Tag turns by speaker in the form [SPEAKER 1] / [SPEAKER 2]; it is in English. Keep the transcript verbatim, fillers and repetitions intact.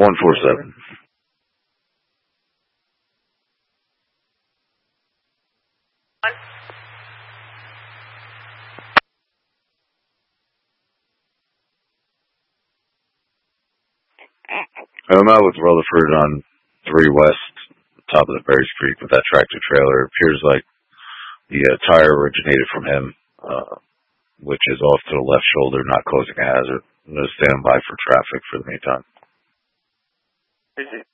[SPEAKER 1] one four seven. I'm out with Rutherford on three West, top of the Berry Street with that tractor trailer. It appears like the uh, tire originated from him, uh, which is off to the left shoulder, not causing a hazard. I'm going to stand by for traffic for the meantime.